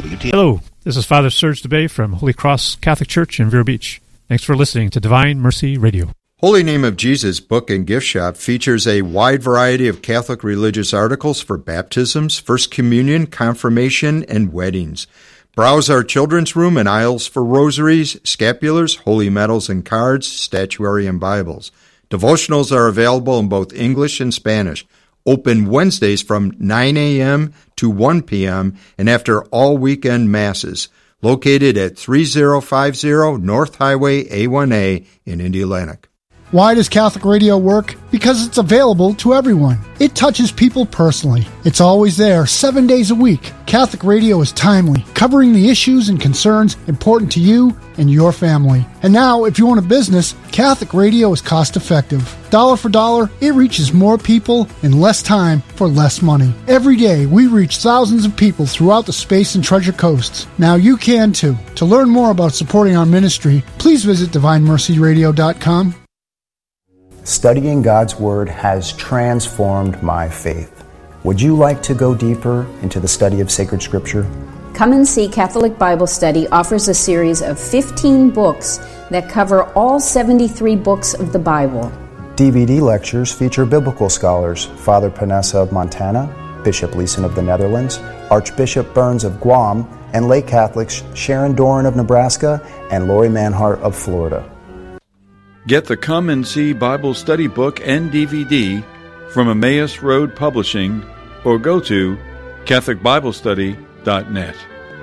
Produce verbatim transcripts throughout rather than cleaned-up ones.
Hello, this is Father Serge DeBay from Holy Cross Catholic Church in Vero Beach. Thanks for listening to Divine Mercy Radio. Holy Name of Jesus Book and Gift Shop features a wide variety of Catholic religious articles for baptisms, First Communion, confirmation, and weddings. Browse our children's room and aisles for rosaries, scapulars, holy medals and cards, statuary, and Bibles. Devotionals are available in both English and Spanish. Open Wednesdays from nine a.m. to one p.m. and after all weekend masses. Located at three oh five oh North Highway A one A in Indianapolis. Why does Catholic Radio work? Because it's available to everyone. It touches people personally. It's always there, seven days a week. Catholic Radio is timely, covering the issues and concerns important to you and your family. And now, if you own a business, Catholic Radio is cost-effective. Dollar for dollar, it reaches more people in less time for less money. Every day, we reach thousands of people throughout the Space and Treasure Coasts. Now you can too. To learn more about supporting our ministry, please visit divine mercy radio dot com. Studying God's Word has transformed my faith. Would you like to go deeper into the study of sacred Scripture? Come and See Catholic Bible Study offers a series of fifteen books that cover all seventy-three books of the Bible. D V D lectures feature biblical scholars Father Panessa of Montana, Bishop Leeson of the Netherlands, Archbishop Burns of Guam, and lay Catholics Sharon Doran of Nebraska and Lori Manhart of Florida. Get the Come and See Bible Study Book and D V D from Emmaus Road Publishing or go to catholic bible study dot net.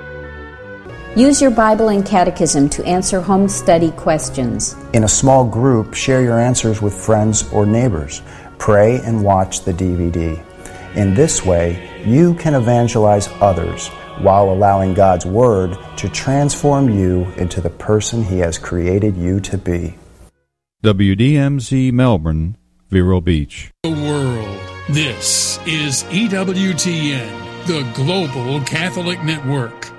Use your Bible and Catechism to answer home study questions. In a small group, share your answers with friends or neighbors. Pray and watch the D V D. In this way, you can evangelize others while allowing God's Word to transform you into the person He has created you to be. W D M Z Melbourne, Vero Beach. The world. This is E W T N, the Global Catholic Network.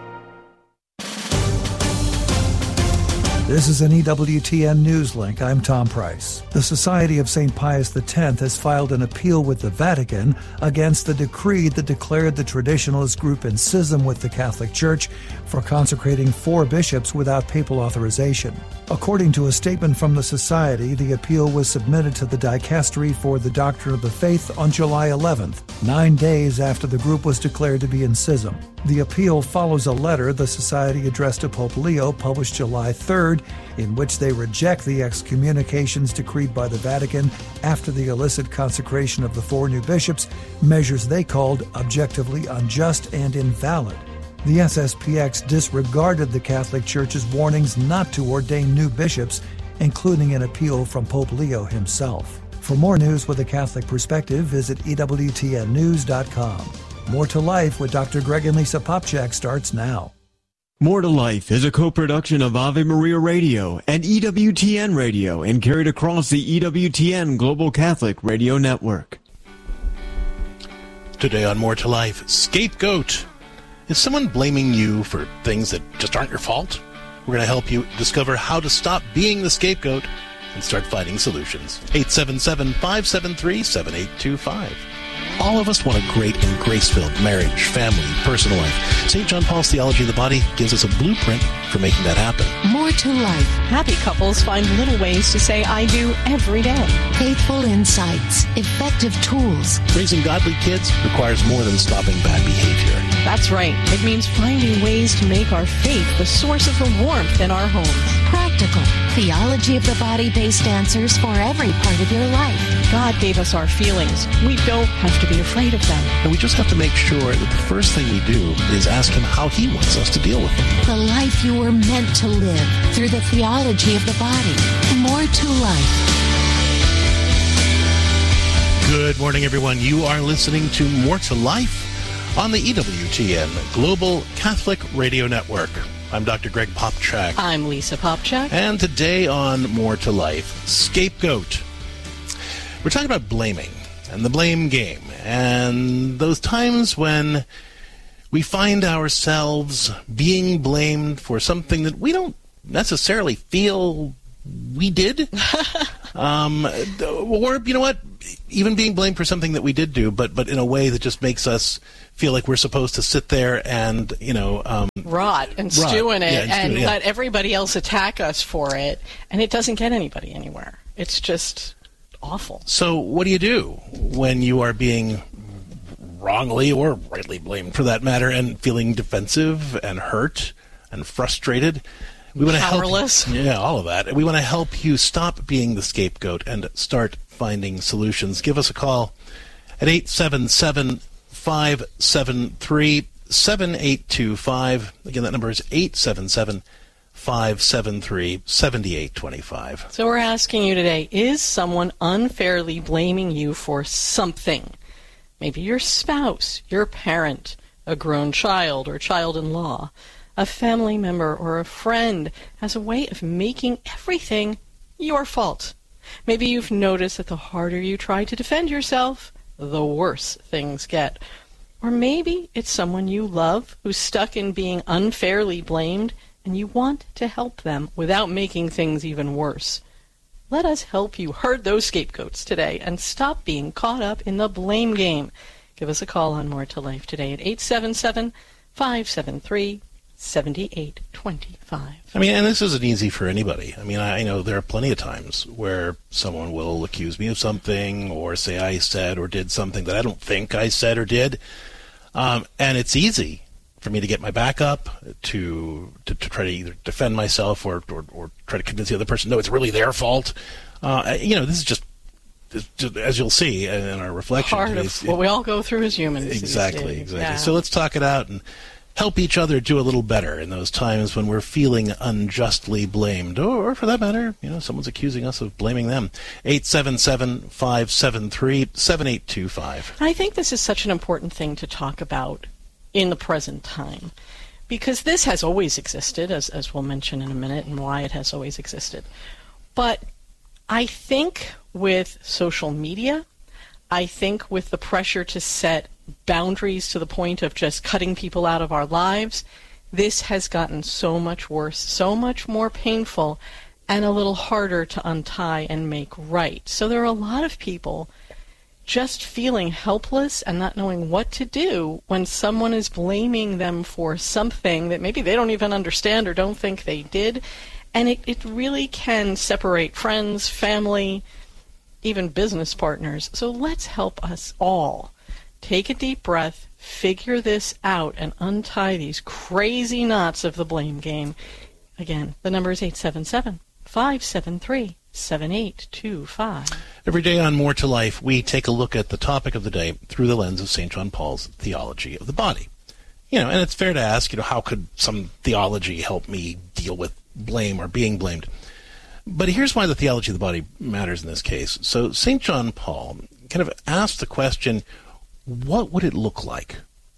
This is an E W T N News Link. I'm Tom Price. The Society of Saint Pius X has filed an appeal with the Vatican against the decree that declared the traditionalist group in schism with the Catholic Church for consecrating four bishops without papal authorization. According to a statement from the Society, the appeal was submitted to the Dicastery for the Doctrine of the Faith on July eleventh, nine days after the group was declared to be in schism. The appeal follows a letter the Society addressed to Pope Leo, published July third, in which they reject the excommunications decreed by the Vatican after the illicit consecration of the four new bishops, measures they called objectively unjust and invalid. The S S P X disregarded the Catholic Church's warnings not to ordain new bishops, including an appeal from Pope Leo himself. For more news with a Catholic perspective, visit E W T N news dot com. More to Life with Doctor Greg and Lisa Popchak starts now. More to Life is a co-production of Ave Maria Radio and E W T N Radio and carried across the E W T N Global Catholic Radio Network. Today on More to Life, scapegoat. Is someone blaming you for things that just aren't your fault? We're going to help you discover how to stop being the scapegoat and start finding solutions. eight seven seven, five seven three, seven eight two five. All of us want a great and grace-filled marriage, family, personal life. Saint John Paul's Theology of the Body gives us a blueprint for making that happen. More to Life. Happy couples find little ways to say I do every day. Faithful insights. Effective tools. Raising godly kids requires more than stopping bad behavior. That's right. It means finding ways to make our faith the source of the warmth in our homes. Practical. Theology of the Body-based answers for every part of your life. God gave us our feelings. We don't have to be afraid of them. And we just have to make sure that the first thing we do is ask Him how He wants us to deal with them. The life you were meant to live through the theology of the body. More to Life. Good morning, everyone. You are listening to More to Life on the E W T N Global Catholic Radio Network. I'm Doctor Greg Popchak. I'm Lisa Popchak. And today on More to Life, scapegoat. We're talking about blaming and the blame game and those times when we find ourselves being blamed for something that we don't necessarily feel we did. um, or, you know what, even being blamed for something that we did do, but, but in a way that just makes us feel like we're supposed to sit there and, you know... Um, rot and rot. stew in it yeah, and, and stew, yeah. let everybody else attack us for it, and it doesn't get anybody anywhere. It's just awful. So what do you do when you are being wrongly or rightly blamed, for that matter, and feeling defensive and hurt and frustrated? We want to Powerless. help you, yeah, all of that. We want to help you stop being the scapegoat and start finding solutions. Give us a call at eight seven seven, five seven three, seven eight two five. Again, that number is eight seven seven, five seven three, seven eight two five. So we're asking you today, is someone unfairly blaming you for something? Maybe your spouse, your parent, a grown child or child-in-law, a family member or a friend has a way of making everything your fault. Maybe you've noticed that the harder you try to defend yourself, the worse things get. Or maybe it's someone you love who's stuck in being unfairly blamed, and you want to help them without making things even worse. Let us help you herd those scapegoats today and stop being caught up in the blame game. Give us a call on More to Life today at eight seven seven, five seven three, seven eight two five. I mean, and this isn't easy for anybody. I mean, I know there are plenty of times where someone will accuse me of something or say I said or did something that I don't think I said or did. Um, and it's easy for me to get my back up, to to, to try to either defend myself or, or, or try to convince the other person, no, it's really their fault. Uh, you know, this is just, just, as you'll see in our reflection. Part of what we all go through as humans. Exactly, exactly. Yeah. So let's talk it out and help each other do a little better in those times when we're feeling unjustly blamed, or, or for that matter, you know, someone's accusing us of blaming them. eight seven seven, five seven three, seven eight two five. I think this is such an important thing to talk about in the present time, because this has always existed, as, as we'll mention in a minute, and why it has always existed. But I think with social media, I think with the pressure to set boundaries to the point of just cutting people out of our lives, this has gotten so much worse, so much more painful, and a little harder to untie and make right. So there are a lot of people just feeling helpless and not knowing what to do when someone is blaming them for something that maybe they don't even understand or don't think they did. And it, it really can separate friends, family, even business partners. So let's help us all take a deep breath, figure this out, and untie these crazy knots of the blame game. Again, the number is eight seven seven, five seven three, seven eight two five. Every day on More to Life, we take a look at the topic of the day through the lens of Saint John Paul's theology of the body. You know, and it's fair to ask, you know, how could some theology help me deal with blame or being blamed? But here's why the theology of the body matters in this case. So Saint John Paul kind of asked the question, what would it look like?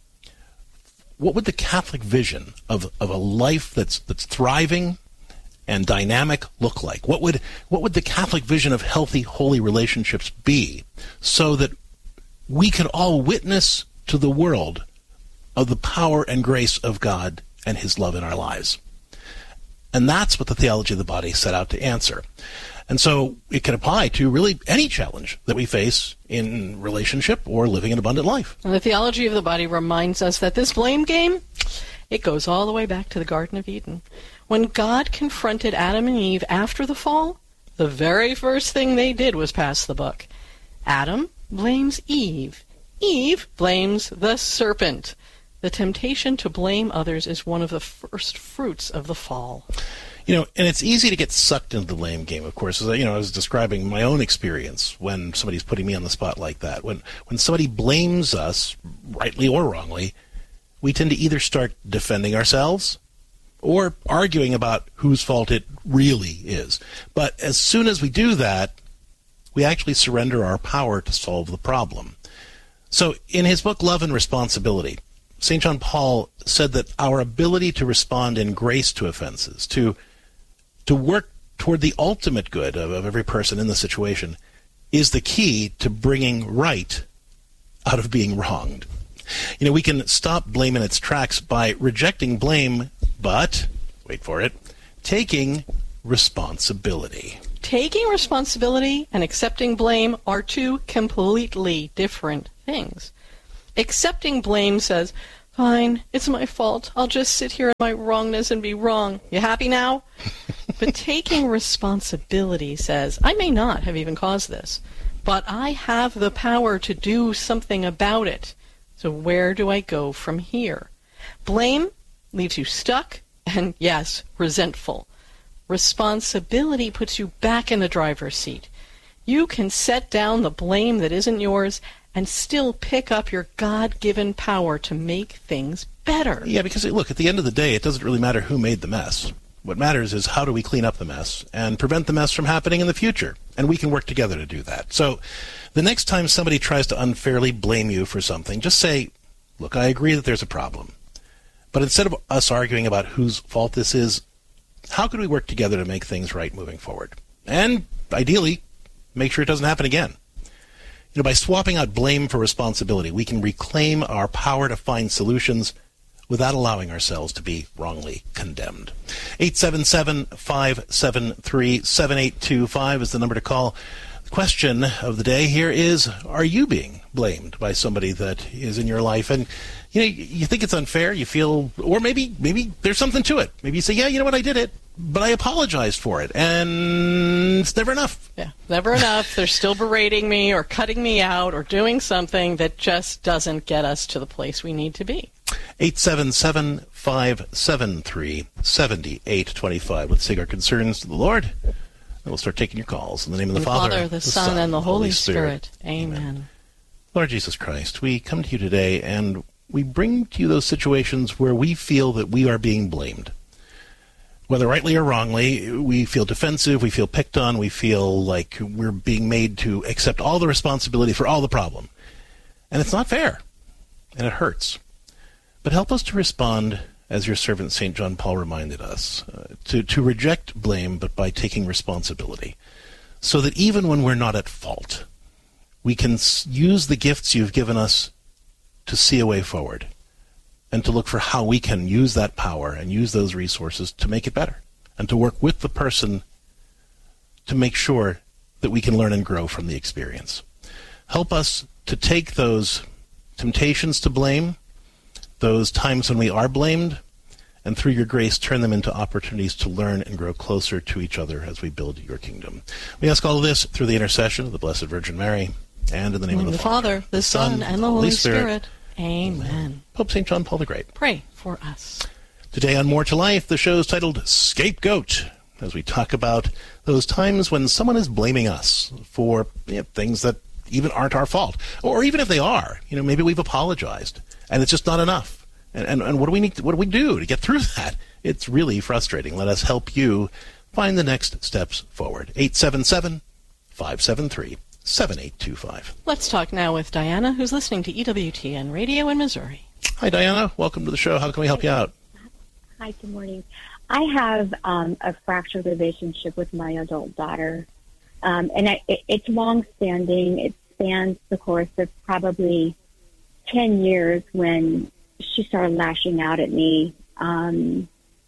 What would the Catholic vision of, of a life that's that's thriving and dynamic look like? What would what would the Catholic vision of healthy, holy relationships be, so that we can all witness to the world of the power and grace of God and His love in our lives? And that's what the theology of the body set out to answer. And so it can apply to really any challenge that we face in relationship or living an abundant life. And the theology of the body reminds us that this blame game, it goes all the way back to the Garden of Eden. When God confronted Adam and Eve after the fall, the very first thing they did was pass the buck. Adam blames Eve. Eve blames the serpent. The temptation to blame others is one of the first fruits of the fall. You know, and it's easy to get sucked into the blame game, of course. As I, you know, I was describing my own experience when somebody's putting me on the spot like that. When when somebody blames us, rightly or wrongly, we tend to either start defending ourselves or arguing about whose fault it really is. But as soon as we do that, we actually surrender our power to solve the problem. So in his book, Love and Responsibility, Saint John Paul said that our ability to respond in grace to offenses, to to work toward the ultimate good of, of every person in the situation, is the key to bringing right out of being wronged. You know, we can stop blame in its tracks by rejecting blame, but, wait for it, taking responsibility. Taking responsibility and accepting blame are two completely different things. Accepting blame says, fine, it's my fault. I'll just sit here in my wrongness and be wrong. You happy now? But taking responsibility says, I may not have even caused this, but I have the power to do something about it. So where do I go from here? Blame leaves you stuck and, yes, resentful. Responsibility puts you back in the driver's seat. You can set down the blame that isn't yours and still pick up your God-given power to make things better. Yeah, because, look, at the end of the day, it doesn't really matter who made the mess. What matters is how do we clean up the mess and prevent the mess from happening in the future. And we can work together to do that. So the next time somebody tries to unfairly blame you for something, just say, look, I agree that there's a problem. But instead of us arguing about whose fault this is, how could we work together to make things right moving forward? And ideally, make sure it doesn't happen again. You know, by swapping out blame for responsibility, we can reclaim our power to find solutions without allowing ourselves to be wrongly condemned. eight seven seven, five seven three, seven eight two five is the number to call. The question of the day here is, are you being blamed by somebody that is in your life? And you know, you think it's unfair, you feel, or maybe maybe there's something to it. Maybe you say, yeah, you know what, I did it, but I apologized for it, and it's never enough. Yeah, never enough. They're still berating me or cutting me out or doing something that just doesn't get us to the place we need to be. eight seven seven, five seven three, seven eight two five. Let's take our concerns to the Lord, and we'll start taking your calls. In the name of the, the Father, Father, the, the Son, Son, and the Holy Spirit. Spirit. Amen. Amen. Lord Jesus Christ, we come to you today, and we bring to you those situations where we feel that we are being blamed. Whether rightly or wrongly, we feel defensive, we feel picked on, we feel like we're being made to accept all the responsibility for all the problem. And it's not fair, and it hurts. But help us to respond, as your servant Saint John Paul reminded us, uh, to, to reject blame, but by taking responsibility, so that even when we're not at fault, we can s- use the gifts you've given us to see a way forward, and to look for how we can use that power and use those resources to make it better, and to work with the person to make sure that we can learn and grow from the experience. Help us to take those temptations to blame, those times when we are blamed, and through your grace turn them into opportunities to learn and grow closer to each other as we build your kingdom. We ask all of this through the intercession of the Blessed Virgin Mary, and in the name in of the, the Father, Father, the Son, and the Holy Spirit. Spirit. Amen. Amen. Pope Saint John Paul the Great, pray for us. Today on More to Life, the show is titled Scapegoat, as we talk about those times when someone is blaming us for you know, things that even aren't our fault. Or even if they are, you know, maybe we've apologized, and it's just not enough. And, and, and what do we need? To, what do we do to get through that? It's really frustrating. Let us help you find the next steps forward. eight seven seven, five seven three, seven eight two five. Let's talk now with Diana, who's listening to E W T N Radio in Missouri. Hi, Diana. Welcome to the show. How can we help you out? Hi, good morning. I have um, a fractured relationship with my adult daughter, um, and I, it, it's long-standing. It spans the course of probably ten years when she started lashing out at me. Um,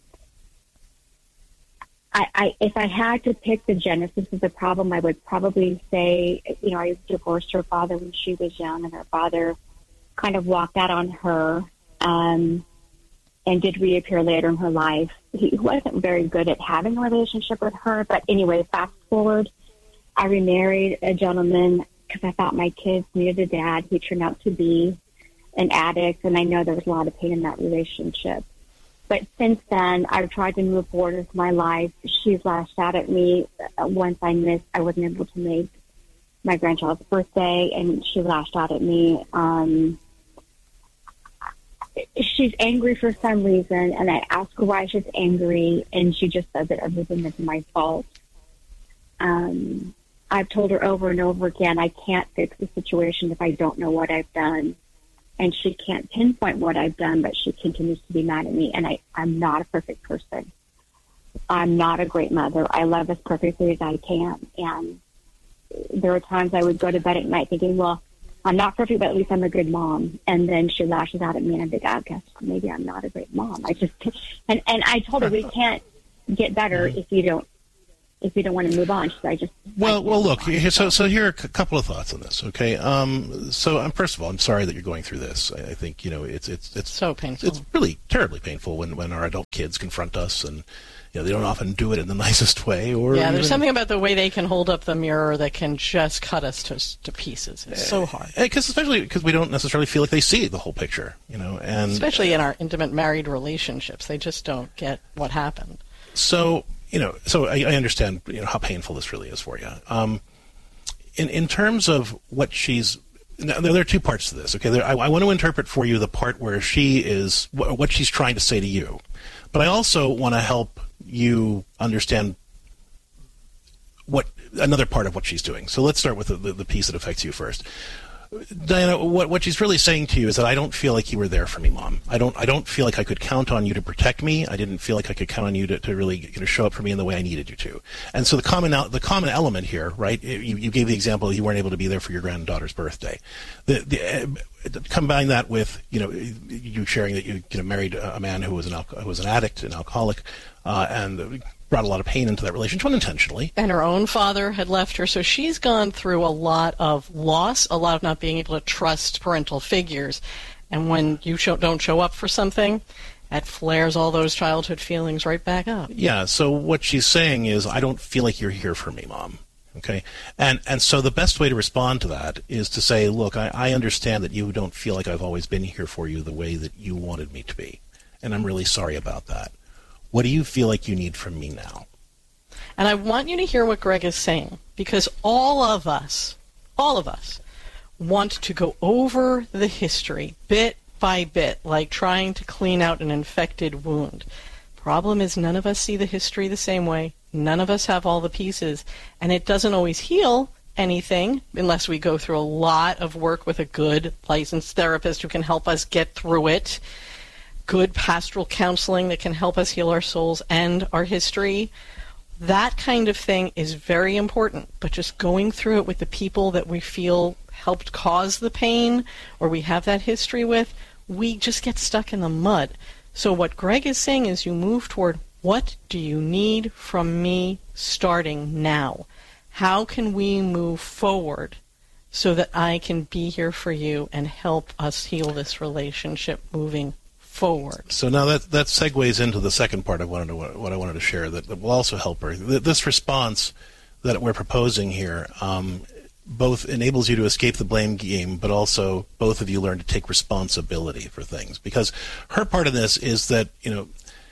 I, I, if I had to pick the genesis of the problem, I would probably say, you know, I divorced her father when she was young, and her father kind of walked out on her um, and did reappear later in her life. He wasn't very good at having a relationship with her, but anyway, fast forward, I remarried a gentleman because I thought my kids needed a dad. He turned out to be an addict, and I know there was a lot of pain in that relationship. But since then, I've tried to move forward with my life. She's lashed out at me. Once I missed, I wasn't able to make my grandchild's birthday, and she lashed out at me. Um, she's angry for some reason, and I ask her why she's angry, and she just says that everything is my fault. Um, I've told her over and over again, I can't fix the situation if I don't know what I've done. And she can't pinpoint what I've done, but she continues to be mad at me. And I, I'm not a perfect person. I'm not a great mother. I love as perfectly as I can. And there are times I would go to bed at night thinking, well, I'm not perfect, but at least I'm a good mom. And then she lashes out at me, and I think, I guess maybe I'm not a great mom. I just, and, and I told her we can't get better if you don't if we don't want to move on, should I just? Well, well, look. Here, so, so here are a couple of thoughts on this. Okay. Um. So, um, first of all, I'm sorry that you're going through this. I, I think you know it's it's it's so painful. It's really terribly painful when, when our adult kids confront us, and you know they don't often do it in the nicest way. Or yeah, even, there's something about the way they can hold up the mirror that can just cut us to to pieces. It's so hard. Because especially because we don't necessarily feel like they see the whole picture. You know, and especially in our intimate married relationships, they just don't get what happened. So. You know, so I, I understand, you know, how painful this really is for you. Um, in in terms of what she's, now, there are two parts to this. Okay, there, I, I want to interpret for you the part where she is, wh- what she's trying to say to you, but I also want to help you understand what another part of what she's doing. So let's start with the, the, the piece that affects you first. Diana, what what she's really saying to you is that I don't feel like you were there for me, Mom. I don't I don't feel like I could count on you to protect me. I didn't feel like I could count on you to, to really you know, show up for me in the way I needed you to. And so the common the common element here, right? You, you gave the example you weren't able to be there for your granddaughter's birthday. The, the uh, combine that with you know you sharing that you, you know, married a man who was an alco- who was an addict, an alcoholic, uh, and brought a lot of pain into that relationship unintentionally. And her own father had left her, so she's gone through a lot of loss, a lot of not being able to trust parental figures. And when you show, don't show up for something, that flares all those childhood feelings right back up. Yeah, so what she's saying is, I don't feel like you're here for me, Mom. Okay? And and so the best way to respond to that is to say, look, I, I understand that you don't feel like I've always been here for you the way that you wanted me to be. And I'm really sorry about that. What do you feel like you need from me now? And I want you to hear what Greg is saying, because all of us, all of us, want to go over the history bit by bit, like trying to clean out an infected wound. Problem is, none of us see the history the same way. None of us have all the pieces, and it doesn't always heal anything unless we go through a lot of work with a good licensed therapist who can help us get through it. Good pastoral counseling that can help us heal our souls and our history. That kind of thing is very important, but just going through it with the people that we feel helped cause the pain or we have that history with, we just get stuck in the mud. So what Greg is saying is you move toward, what do you need from me starting now? How can we move forward so that I can be here for you and help us heal this relationship moving forward? So now that that segues into the second part of what I wanted to, what I wanted to share that, that will also help her. This response that we're proposing here um, both enables you to escape the blame game, but also both of you learn to take responsibility for things. Because her part of this is that, you know,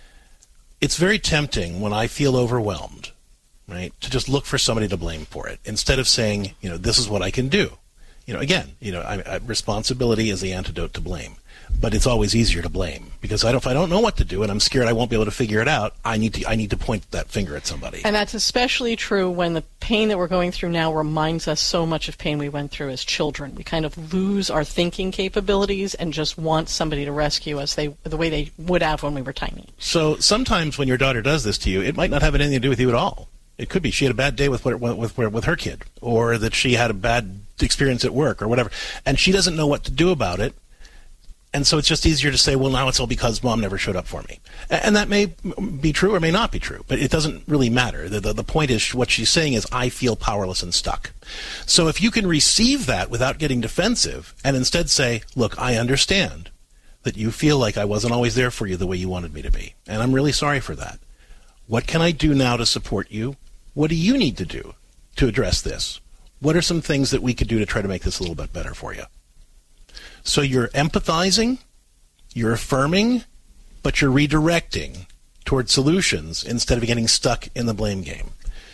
it's very tempting when I feel overwhelmed, right, to just look for somebody to blame for it instead of saying, you know, this is what I can do. You know, again, you know, I, I, responsibility is the antidote to blame. But it's always easier to blame because I don't, if I don't know what to do and I'm scared I won't be able to figure it out, I need to I need to point that finger at somebody. And that's especially true when the pain that we're going through now reminds us so much of pain we went through as children. We kind of lose our thinking capabilities and just want somebody to rescue us they, the way they would have when we were tiny. So sometimes when your daughter does this to you, it might not have anything to do with you at all. It could be she had a bad day with with with, with her kid, or that she had a bad experience at work or whatever, and she doesn't know what to do about it. And so it's just easier to say, well, now it's all because Mom never showed up for me. And that may be true or may not be true, but it doesn't really matter. The, the, the point is, what she's saying is, I feel powerless and stuck. So if you can receive that without getting defensive and instead say, look, I understand that you feel like I wasn't always there for you the way you wanted me to be, and I'm really sorry for that. What can I do now to support you? What do you need to do to address this? What are some things that we could do to try to make this a little bit better for you? So you're empathizing, you're affirming, but you're redirecting toward solutions instead of getting stuck in the blame game.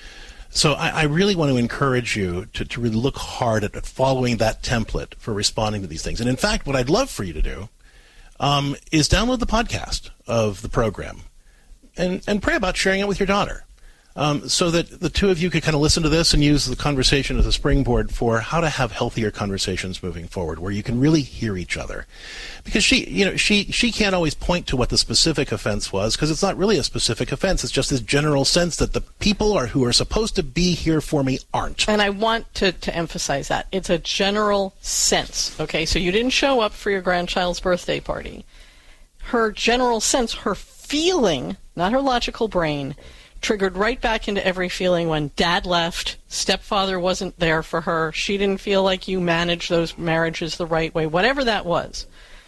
So I, I really want to encourage you to, to really look hard at following that template for responding to these things. And in fact, what I'd love for you to do um, is download the podcast of the program and, and pray about sharing it with your daughter. Um, so that the two of you could kind of listen to this and use the conversation as a springboard for how to have healthier conversations moving forward, where you can really hear each other. Because she, you know, she, she can't always point to what the specific offense was, because it's not really a specific offense. It's just this general sense that the people are who are supposed to be here for me aren't. And I want to, to emphasize that. It's a general sense, okay? So you didn't show up for your grandchild's birthday party. Her general sense, her feeling, not her logical brain, triggered right back into every feeling when dad left, stepfather wasn't there for her, she didn't feel like you managed those marriages the right way, whatever that was.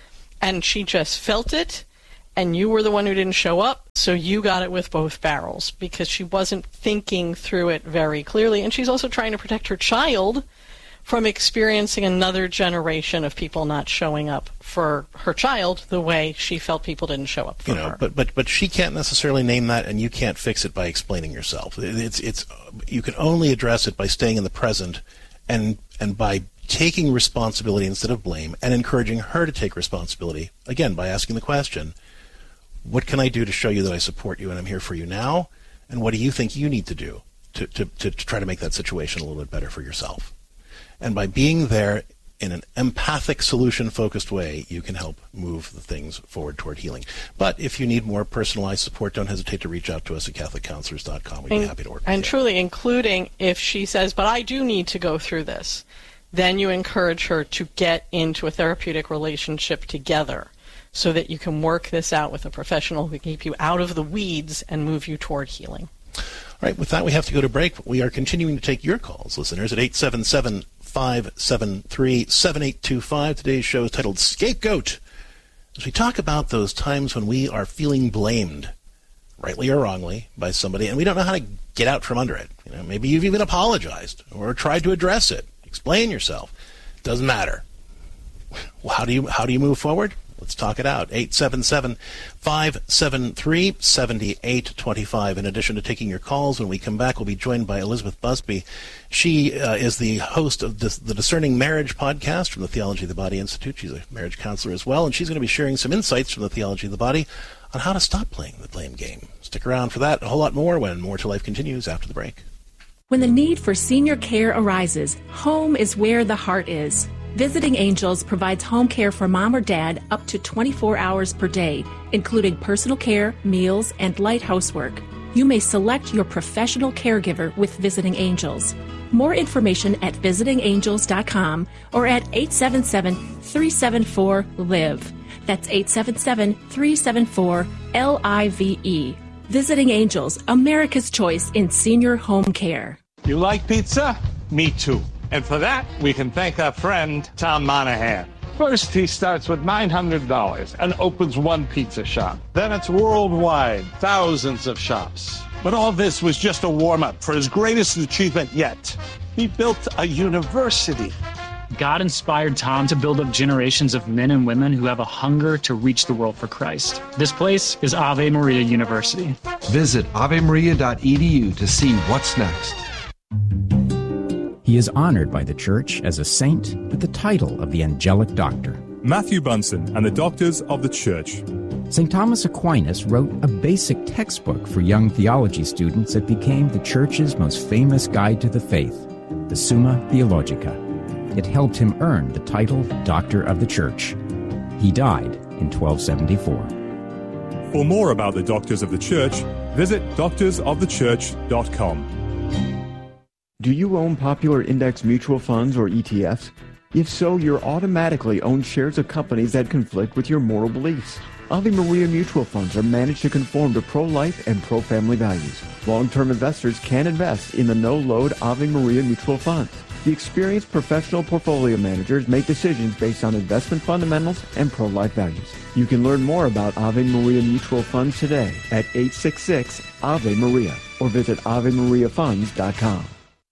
And she just felt it, and you were the one who didn't show up, so you got it with both barrels, because she wasn't thinking through it very clearly. And she's also trying to protect her child from experiencing another generation of people not showing up for her child the way she felt people didn't show up for you know, her. But but but she can't necessarily name that, and you can't fix it by explaining yourself. It's it's you can only address it by staying in the present, and and by taking responsibility instead of blame, and encouraging her to take responsibility again by asking the question: what can I do to show you that I support you and I'm here for you now? And what do you think you need to do to to to, to try to make that situation a little bit better for yourself? And by being there in an empathic, solution-focused way, you can help move the things forward toward healing. But if you need more personalized support, don't hesitate to reach out to us at catholic counselors dot com. We'd and, be happy to work with and you. And truly, including if she says, but I do need to go through this, then you encourage her to get into a therapeutic relationship together so that you can work this out with a professional who can keep you out of the weeds and move you toward healing. All right, with that, we have to go to break. We are continuing to take your calls, listeners, at eight seven seven, five seven three, seven eight two five. Today's show is titled Scapegoat, as we talk about those times when we are feeling blamed, rightly or wrongly, by somebody, and we don't know how to get out from under it. You know, maybe you've even apologized or tried to address it. Explain yourself. Doesn't matter. Well, how do you how do you move forward? Let's talk it out. eight seven seven, five seven three, seven eight two five. In addition to taking your calls, when we come back, we'll be joined by Elizabeth Busby. She uh, is the host of this, the Discerning Marriage podcast from the Theology of the Body Institute. She's a marriage counselor as well, and she's going to be sharing some insights from the Theology of the Body on how to stop playing the blame game. Stick around for that and a whole lot more when More to Life continues after the break. When the need for senior care arises, home is where the heart is. Visiting Angels provides home care for mom or dad up to twenty-four hours per day, including personal care, meals, and light housework. You may select your professional caregiver with Visiting Angels. More information at visiting angels dot com or at eight seven seven, three seven four, L I V E. That's eight seven seven, three seven four, L I V E. Visiting Angels, America's choice in senior home care. You like pizza? Me too. And for that, we can thank our friend, Tom Monahan. First, he starts with nine hundred dollars and opens one pizza shop. Then it's worldwide, thousands of shops. But all this was just a warm-up for his greatest achievement yet. He built a university. God inspired Tom to build up generations of men and women who have a hunger to reach the world for Christ. This place is Ave Maria University. Visit ave maria dot e d u to see what's next. He is honored by the Church as a saint with the title of the Angelic Doctor. Matthew Bunson and the Doctors of the Church. Saint Thomas Aquinas wrote a basic textbook for young theology students that became the Church's most famous guide to the faith, the Summa Theologica. It helped him earn the title Doctor of the Church. He died in twelve seventy-four. For more about the Doctors of the Church, visit doctors of the church dot com. Do you own popular index mutual funds or E T Fs? If so, you're automatically own shares of companies that conflict with your moral beliefs. Ave Maria mutual funds are managed to conform to pro-life and pro-family values. Long-term investors can invest in the no-load Ave Maria mutual funds. The experienced professional portfolio managers make decisions based on investment fundamentals and pro-life values. You can learn more about Ave Maria mutual funds today at eight six six, A V E Maria or visit ave maria funds dot com.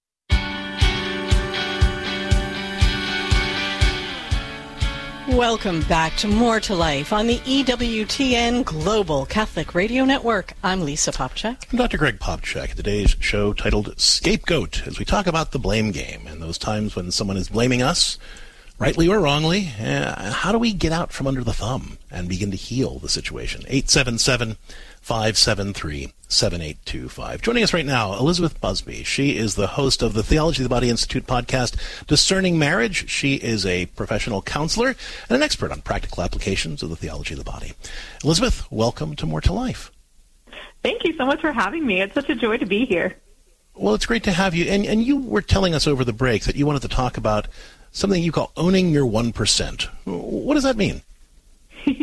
Welcome back to More to Life on the E W T N Global Catholic Radio Network. I'm Lisa Popcak. I'm Doctor Greg Popcak. Today's show titled Scapegoat, as we talk about the blame game and those times when someone is blaming us, rightly or wrongly. Uh, how do we get out from under the thumb and begin to heal the situation? eight seven seven, five seven three, seven eight two five. Joining us right now, Elizabeth Busby. She is the host of the Theology of the Body Institute podcast, Discerning Marriage. She is a professional counselor and an expert on practical applications of the theology of the body. Elizabeth, welcome to More to Life. Thank you so much for having me. It's such a joy to be here. Well, it's great to have you. And, and you were telling us over the break that you wanted to talk about something you call owning your one percent. What does that mean?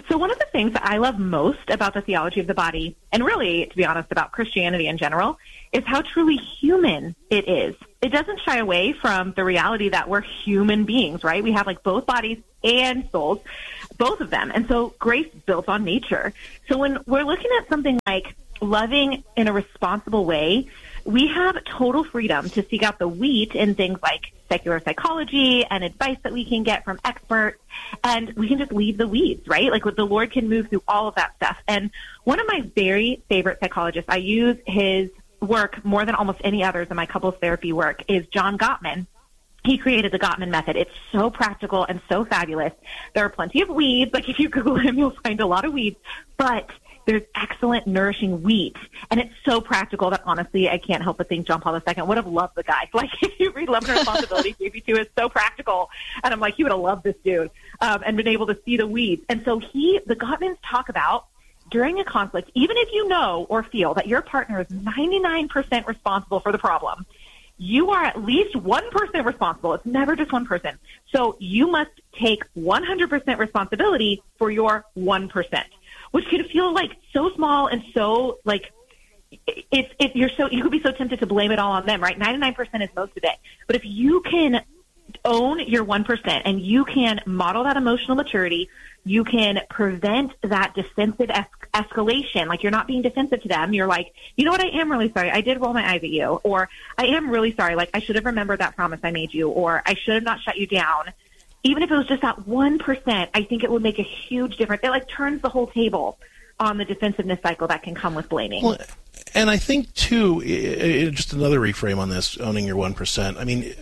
So one of the things that I love most about the theology of the body, and really, to be honest, about Christianity in general, is how truly human it is. It doesn't shy away from the reality that we're human beings, right? We have like both bodies and souls, both of them. And so grace built on nature. So when we're looking at something like loving in a responsible way, we have total freedom to seek out the wheat in things like secular psychology and advice that we can get from experts, and we can just leave the weeds, right? Like the Lord can move through all of that stuff. And one of my very favorite psychologists, I use his work more than almost any others in my couples therapy work, is John Gottman. He created the Gottman method. It's so practical and so fabulous. There are plenty of weeds. Like if you Google him, you'll find a lot of weeds, but there's excellent, nourishing wheat. And it's so practical that, honestly, I can't help but think John Paul the Second would have loved the guy. Like, if you read Love and Responsibility, J P two is so practical. And I'm like, he would have loved this dude um, and been able to see the weeds. And so he, the Gottmans talk about, during a conflict, even if you know or feel that your partner is ninety-nine percent responsible for the problem, you are at least one percent responsible. It's never just one person. So you must take one hundred percent responsibility for your one percent. Which can feel like so small and so like if if you're so you could be so tempted to blame it all on them, right? ninety-nine percent is most of it. But if you can own your one percent and you can model that emotional maturity, you can prevent that defensive es- escalation. Like you're not being defensive to them. You're like, you know what? I am really sorry. I did roll my eyes at you, or I am really sorry. Like I should have remembered that promise I made you, or I should have not shut you down. Even if it was just that one percent, I think it would make a huge difference. It like turns the whole table on the defensiveness cycle that can come with blaming. Well, and I think, too, it, it, just another reframe on this, owning your one percent. I mean,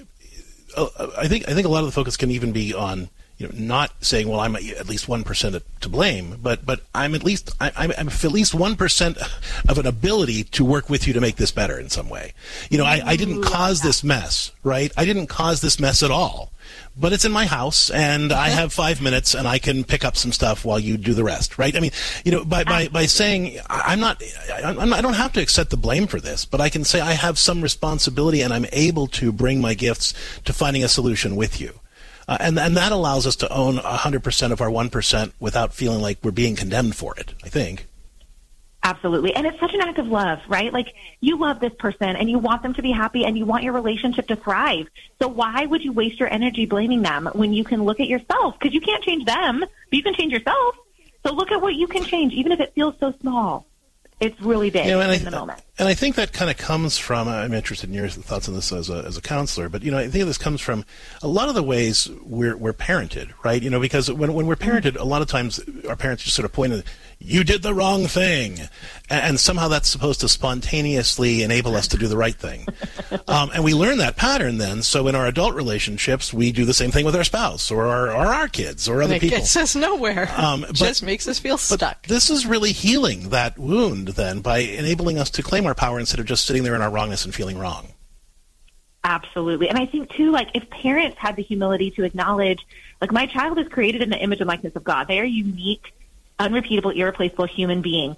I think I think a lot of the focus can even be on, you know, not saying, well, I'm at least one percent to blame, but but I'm at least I, I'm, I'm at least one percent of an ability to work with you to make this better in some way. You know, I, I didn't cause this mess, right? I didn't cause this mess at all. But it's in my house, and I have five minutes, and I can pick up some stuff while you do the rest, right? I mean, you know, by by, by saying I'm not, I'm, I don't have to accept the blame for this, but I can say I have some responsibility, and I'm able to bring my gifts to finding a solution with you, uh, and and that allows us to own one hundred percent of our one percent without feeling like we're being condemned for it, I think. Absolutely. And it's such an act of love, right? Like you love this person and you want them to be happy and you want your relationship to thrive. So why would you waste your energy blaming them when you can look at yourself? Because you can't change them, but you can change yourself. So look at what you can change, even if it feels so small. It's really big you know, in I, the moment. And I think that kind of comes from, I'm interested in your thoughts on this as a, as a counselor, but, you know, I think this comes from a lot of the ways we're, we're parented, right? You know, because when, when we're parented, a lot of times our parents just sort of point at, you did the wrong thing. And, and somehow that's supposed to spontaneously enable us to do the right thing. Um, and we learn that pattern then. So in our adult relationships, we do the same thing with our spouse or our, or our kids or other and it people. It gets us nowhere. Um, but, just makes us feel stuck. This is really healing that wound then by enabling us to claim our power instead of just sitting there in our wrongness and feeling wrong. Absolutely. And I think, too, like, if parents had the humility to acknowledge, like, my child is created in the image and likeness of God. They are unique, unrepeatable, irreplaceable human being.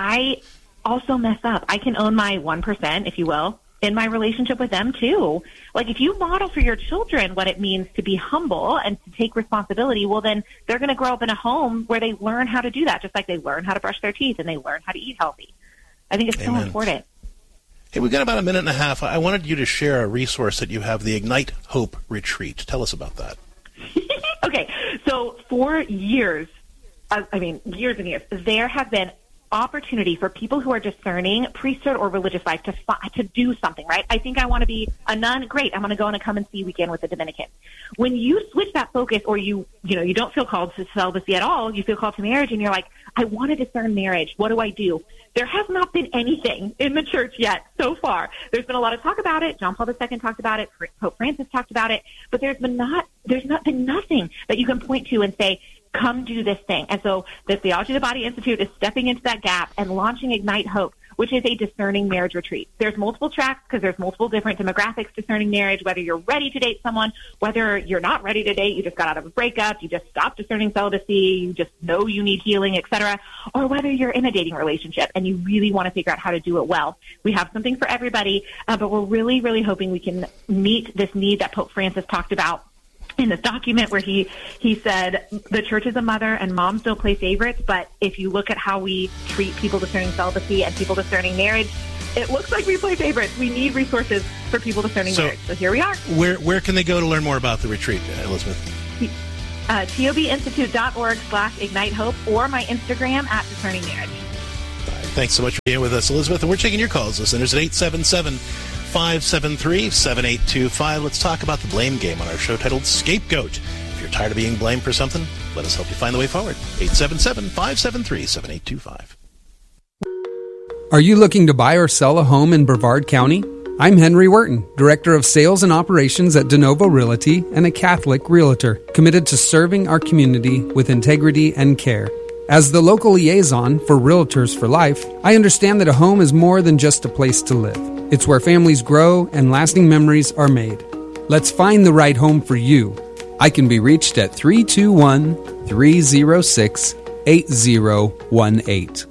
I also mess up. I can own my one percent, if you will, in my relationship with them, too. Like, if you model for your children what it means to be humble and to take responsibility, well, then they're going to grow up in a home where they learn how to do that, just like they learn how to brush their teeth and they learn how to eat healthy. I think it's Amen. So important. Hey, we've got about a minute and a half. I wanted you to share a resource that you have, the Ignite Hope Retreat. Tell us about that. Okay, so for years, I mean, years and years, there have been opportunity for people who are discerning priesthood or religious life to to do something, right? I think I want to be a nun. Great. I'm going to go on a come and see weekend with the Dominican. When you switch that focus, or you, you know, you don't feel called to celibacy at all, you feel called to marriage, and you're like, I want to discern marriage. What do I do? There has not been anything in the church yet so far. There's been a lot of talk about it. John Paul the Second talked about it. Pope Francis talked about it. But there's been not, there's not been nothing that you can point to and say, come do this thing. And so the Theology of the Body Institute is stepping into that gap and launching Ignite Hope, which is a discerning marriage retreat. There's multiple tracks because there's multiple different demographics discerning marriage, whether you're ready to date someone, whether you're not ready to date, you just got out of a breakup, you just stopped discerning celibacy, you just know you need healing, et cetera, or whether you're in a dating relationship and you really want to figure out how to do it well. We have something for everybody, uh, but we're really, really hoping we can meet this need that Pope Francis talked about in this document where he, he said the church is a mother and moms don't play favorites, but if you look at how we treat people discerning celibacy and people discerning marriage, it looks like we play favorites. We need resources for people discerning So- marriage. So here we are. Where where can they go to learn more about the retreat, uh, Elizabeth? Uh, tobinstitute.org slash ignite hope or my Instagram at discerning marriage. Thanks so much for being with us, Elizabeth. And we're taking your calls, listeners, at eight seven seven, five seven three, seven eight two five. Let's talk about the blame game on our show titled Scapegoat. If you're tired of being blamed for something, let us help you find the way forward. eight seven seven, five seven three, seven eight two five. Are you looking to buy or sell a home in Brevard County? I'm Henry Wharton, Director of Sales and Operations at DeNovo Realty and a Catholic Realtor, committed to serving our community with integrity and care. As the local liaison for Realtors for Life, I understand that a home is more than just a place to live. It's where families grow and lasting memories are made. Let's find the right home for you. I can be reached at three two one, three zero six, eight zero one eight.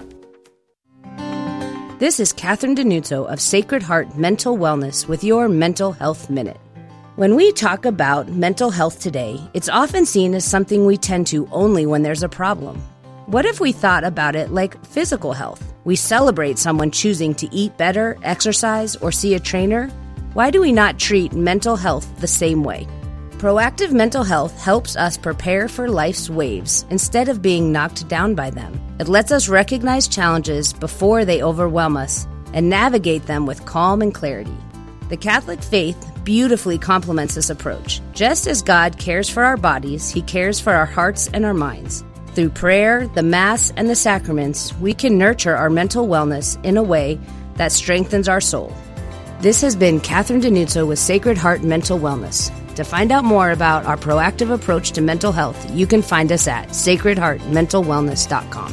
This is Catherine Denuzzo of Sacred Heart Mental Wellness with your Mental Health Minute. When we talk about mental health today, it's often seen as something we tend to only when there's a problem. What if we thought about it like physical health? We celebrate someone choosing to eat better, exercise, or see a trainer. Why do we not treat mental health the same way? Proactive mental health helps us prepare for life's waves instead of being knocked down by them. It lets us recognize challenges before they overwhelm us and navigate them with calm and clarity. The Catholic faith beautifully complements this approach. Just as God cares for our bodies, He cares for our hearts and our minds. Through prayer, the Mass, and the sacraments, we can nurture our mental wellness in a way that strengthens our soul. This has been Catherine Denuzzo with Sacred Heart Mental Wellness. To find out more about our proactive approach to mental health, you can find us at sacred heart mental wellness dot com.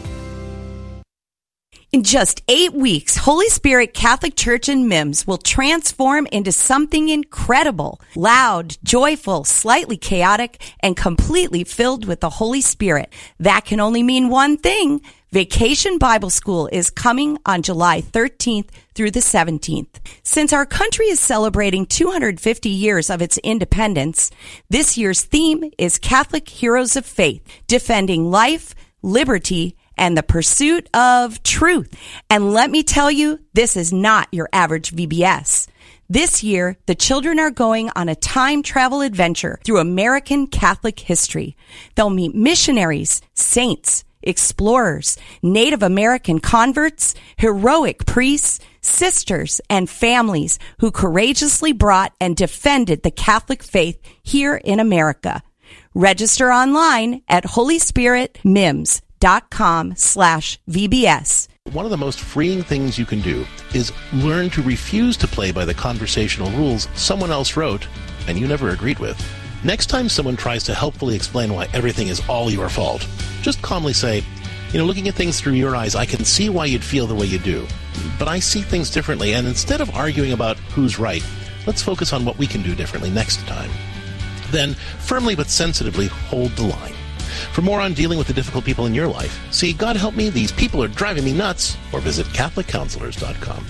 In just eight weeks, Holy Spirit Catholic Church in Mims will transform into something incredible, loud, joyful, slightly chaotic, and completely filled with the Holy Spirit. That can only mean one thing. Vacation Bible School is coming on July thirteenth through the seventeenth. Since our country is celebrating two hundred fifty years of its independence, this year's theme is Catholic Heroes of Faith, defending life, liberty, and the pursuit of truth. And let me tell you, this is not your average V B S. This year, the children are going on a time travel adventure through American Catholic history. They'll meet missionaries, saints, explorers, Native American converts, heroic priests, sisters, and families who courageously brought and defended the Catholic faith here in America. Register online at holy spirit mims dot com slash V B S. One of the most freeing things you can do is learn to refuse to play by the conversational rules someone else wrote and you never agreed with. Next time someone tries to helpfully explain why everything is all your fault, just calmly say, you know, looking at things through your eyes, I can see why you'd feel the way you do, but I see things differently, and instead of arguing about who's right, let's focus on what we can do differently next time. Then, firmly but sensitively hold the line. For more on dealing with the difficult people in your life, see God Help Me, These People Are Driving Me Nuts, or visit catholic counselors dot com.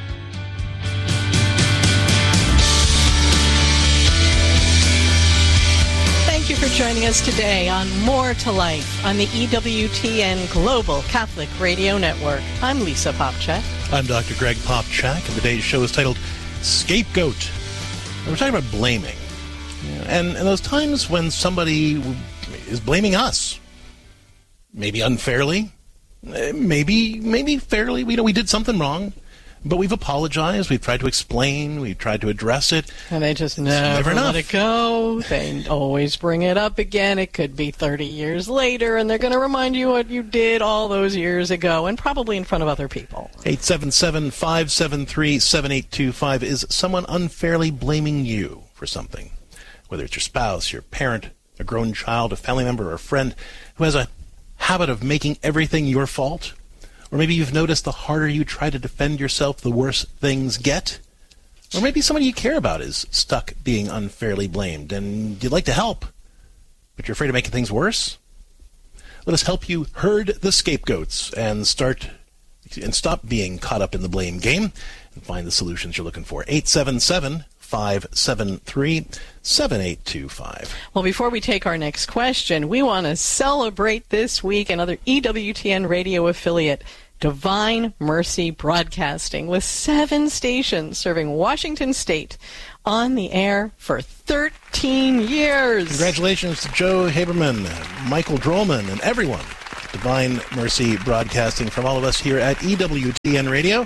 Thank you for joining us today on More to Life on the E W T N Global Catholic Radio Network. I'm Lisa Popchak. I'm Doctor Greg Popchak, and today's show is titled Scapegoat. And we're talking about blaming. And, and those times when somebody is blaming us, maybe unfairly, maybe maybe fairly. We know we did something wrong, but we've apologized. We've tried to explain. We've tried to address it. And they just never, never let it go. They always bring it up again. It could be thirty years later, and they're going to remind you what you did all those years ago, and probably in front of other people. eight seven seven, five seven three, seven eight two five. Is someone unfairly blaming you for something? Whether it's your spouse, your parent, a grown child, a family member, or a friend who has a habit of making everything your fault. Or maybe you've noticed the harder you try to defend yourself, the worse things get. Or maybe somebody you care about is stuck being unfairly blamed, and you'd like to help, but you're afraid of making things worse. Let us help you herd the scapegoats and start and stop being caught up in the blame game and find the solutions you're looking for. eight seven seven, five seven three, seven eight two five. Well, before we take our next question, we want to celebrate this week another E W T N radio affiliate, Divine Mercy Broadcasting, with seven stations serving Washington State on the air for thirteen years. Congratulations to Joe Haberman, Michael Drollman, and everyone. Divine Mercy Broadcasting from all of us here at E W T N Radio.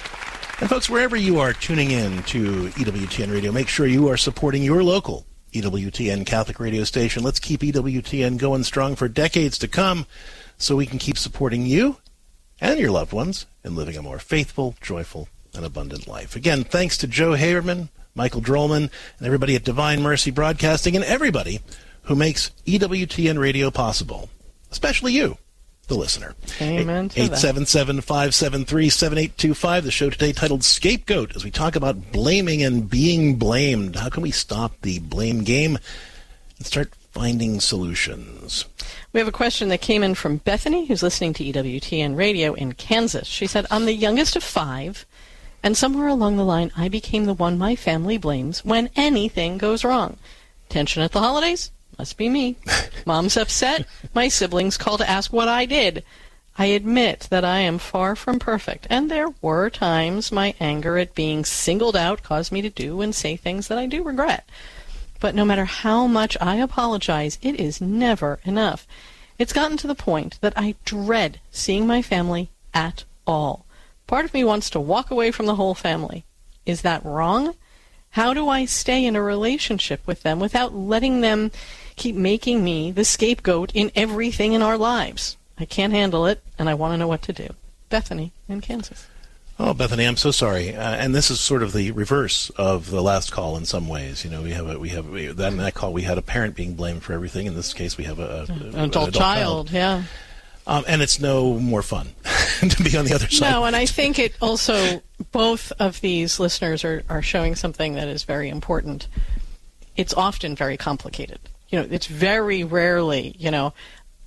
And folks, wherever you are tuning in to E W T N Radio, make sure you are supporting your local E W T N Catholic radio station. Let's keep E W T N going strong for decades to come so we can keep supporting you and your loved ones in living a more faithful, joyful, and abundant life. Again, thanks to Joe Haberman, Michael Drollman, and everybody at Divine Mercy Broadcasting, and everybody who makes E W T N Radio possible, especially you, the listener. Amen to that. eight seven seven, five seven three, seven eight two five. The show today titled Scapegoat, as we talk about blaming and being blamed. How can we stop the blame game and start finding solutions? We have a question that came in from Bethany, who's listening to E W T N Radio in Kansas. She said, I'm the youngest of five, and somewhere along the line I became the one my family blames when anything goes wrong. Tension at the holidays? Must be me. Mom's upset. My siblings call to ask what I did. I admit that I am far from perfect, and there were times my anger at being singled out caused me to do and say things that I do regret. But no matter how much I apologize, it is never enough. It's gotten to the point that I dread seeing my family at all. Part of me wants to walk away from the whole family. Is that wrong? How do I stay in a relationship with them without letting them keep making me the scapegoat in everything in our lives? I can't handle it, and I want to know what to do. Bethany in Kansas. Oh, Bethany, I'm so sorry. Uh, and this is sort of the reverse of the last call in some ways. You know, we have a, we have we, that in that call we had a parent being blamed for everything. In this case, we have a, a an adult, an adult child, child. Yeah. Um, and it's no more fun to be on the other side. No, and I think it also, both of these listeners are, are showing something that is very important. It's often very complicated. You know, it's very rarely, you know,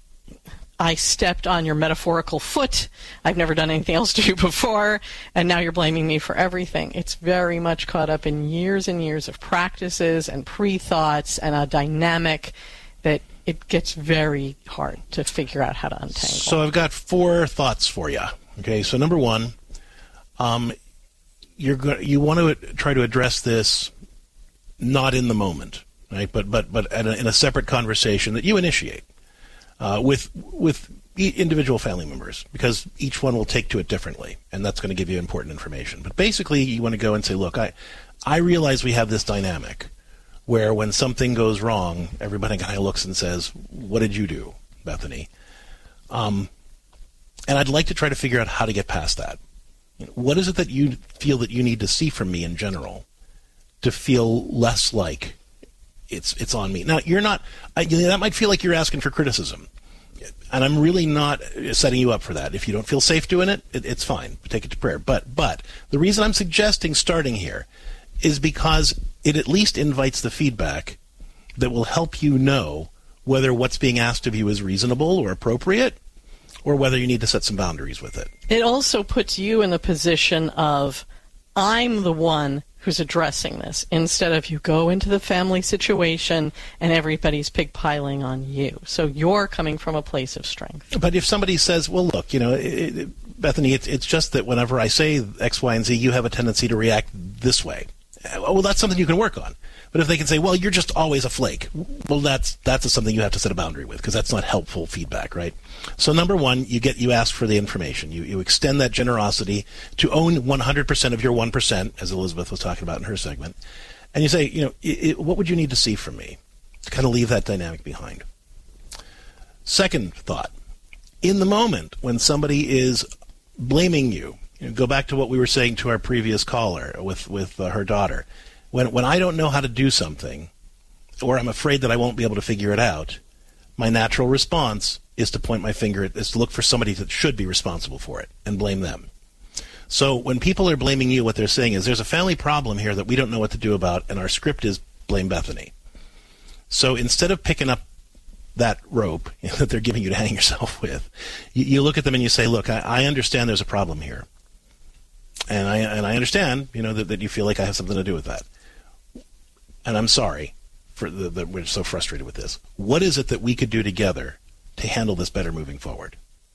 I stepped on your metaphorical foot, I've never done anything else to you before, and now you're blaming me for everything. It's very much caught up in years and years of practices and pre-thoughts and a dynamic that it gets very hard to figure out how to untangle. So I've got four thoughts for you. Okay, so number one, um, you're go- you want to try to address this not in the moment, right? But but but at a, in a separate conversation that you initiate uh, with with individual family members, because each one will take to it differently, and that's going to give you important information. But basically, you want to go and say, look, I I realize we have this dynamic where when something goes wrong, everybody kind of looks and says, what did you do, Bethany? Um, and I'd like to try to figure out how to get past that. What is it that you feel that you need to see from me in general to feel less like it's it's on me? Now, you're not, I, you know, that might feel like you're asking for criticism. And I'm really not setting you up for that. If you don't feel safe doing it, it it's fine. Take it to prayer. But but the reason I'm suggesting starting here is because it at least invites the feedback that will help you know whether what's being asked of you is reasonable or appropriate, or whether you need to set some boundaries with it. It also puts you in the position of, I'm the one who's addressing this, instead of you go into the family situation and everybody's pigpiling on you. So you're coming from a place of strength. But if somebody says, well, look, you know, it, it, Bethany, it's, it's just that whenever I say X, Y, and Z, you have a tendency to react this way. Well, that's something you can work on. But if they can say, well, you're just always a flake, well, that's that's something you have to set a boundary with, because that's not helpful feedback, right? So number one, you get you ask for the information. You you extend that generosity to own one hundred percent of your one percent, as Elizabeth was talking about in her segment. And you say, you know, it, it, what would you need to see from me to kind of leave that dynamic behind? Second thought, in the moment when somebody is blaming you, you know, go back to what we were saying to our previous caller with, with uh, her daughter. When when I don't know how to do something, or I'm afraid that I won't be able to figure it out, my natural response is to point my finger at, is to look for somebody that should be responsible for it and blame them. So when people are blaming you, what they're saying is there's a family problem here that we don't know what to do about, and our script is blame Bethany. So instead of picking up that rope that they're giving you to hang yourself with, you, you look at them and you say, look, I, I understand there's a problem here. And I and I understand, you know, that, that you feel like I have something to do with that. and I'm sorry for the, that we're so frustrated with this, what is it that we could do together to handle this better moving forward?